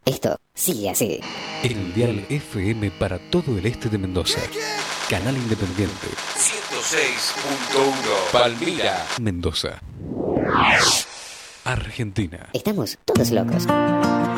Esto sigue así. El dial FM para todo el este de Mendoza. Canal Independiente. 106.1 Palmira, Mendoza. Argentina. Estamos todos locos.